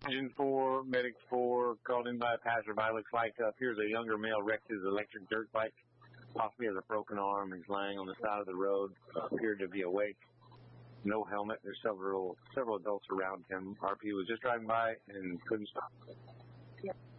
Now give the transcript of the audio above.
Engine 4, Medic 4, called in by a passerby. Looks like appears a younger male wrecked his electric dirt bike. Possibly has a broken arm. He's lying on the side of the road. Appeared to be awake. No helmet. There's several adults around him. RP was just driving by and couldn't stop.